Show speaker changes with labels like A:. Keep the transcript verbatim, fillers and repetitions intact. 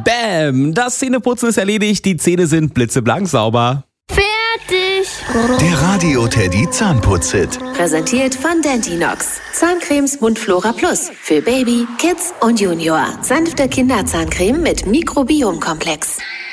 A: Bam! Das Zähneputzen ist erledigt, die Zähne sind blitzeblank sauber.
B: Fertig!
C: Der Radio Teddy Zahnputz-Hit.
D: Präsentiert von Dentinox. Zahncremes Mundflora Plus. Für Baby, Kids und Junior. Sanfte Kinderzahncreme mit Mikrobiomkomplex.